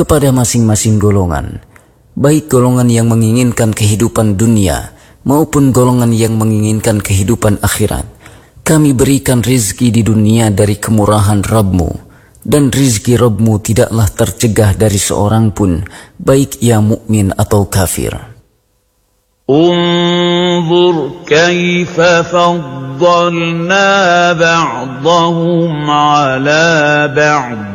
kepada masing-masing golongan, baik golongan yang menginginkan kehidupan dunia maupun golongan yang menginginkan kehidupan akhirat. Kami berikan rizki di dunia dari kemurahan Rabb-Mu, dan rizki Rabb-Mu tidaklah tercegah dari seorang pun, baik ia mukmin atau kafir. انظر كيف فضلنا بعضهم على بعض